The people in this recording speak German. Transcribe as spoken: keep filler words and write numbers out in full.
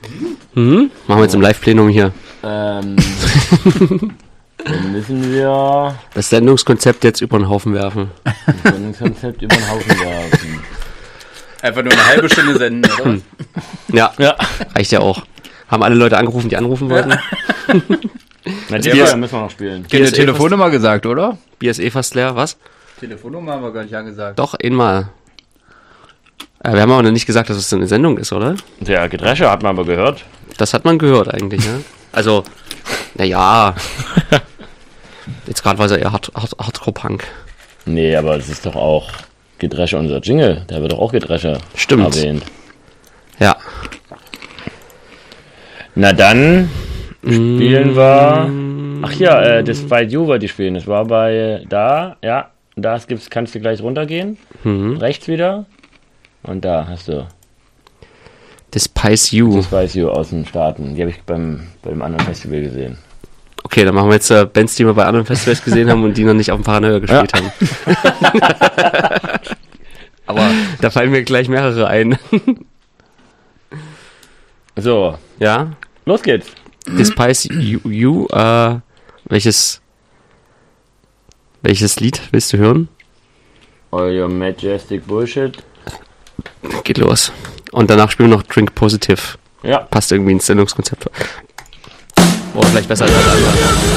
Mhm. Machen wir jetzt im Live-Plenum hier. Ähm, dann müssen wir das Sendungskonzept jetzt über den Haufen werfen. das Sendungskonzept über den Haufen werfen. Einfach nur eine halbe Stunde senden, oder? Ja, Ja. reicht ja auch. Haben alle Leute angerufen, die anrufen wollten? Na, Bier die ist- müssen wir noch spielen. Keine ist eh Telefonnummer gesagt, oder? Bier ist eh fast leer, was? Telefonnummer haben wir gar nicht angesagt. Doch, einmal. Äh, wir haben aber noch nicht gesagt, dass es eine Sendung ist, oder? Der Gedresche hat man aber gehört. Das hat man gehört eigentlich, ne? Also, naja. Jetzt gerade war es ja eher Hard, Hard, Hardcore-Punk. Nee, aber das ist doch auch Gedresche, unser Jingle. Der wird doch auch Gedresche Stimmt. erwähnt. Ja. Na dann spielen wir... Ach ja, äh, das bei You wollte ich spielen. Das war bei da, ja. Da gibt's, kannst du gleich runtergehen. Mhm. Rechts wieder. Und da hast du Despise You. Spice You aus den Staaten. Die habe ich beim, beim anderen Festival gesehen. Okay, dann machen wir jetzt äh, Bands, die wir bei anderen Festivals gesehen haben und die noch nicht auf dem Paranoia gespielt Ja. haben. Aber da fallen mir gleich mehrere ein. So, Ja? los geht's. Despise You, you äh, welches welches Lied willst du hören? All your majestic bullshit. Geht los. Und danach spielen wir noch Drink Positive. Ja. Passt irgendwie ins Sendungskonzept. Oh, vielleicht besser als das andere.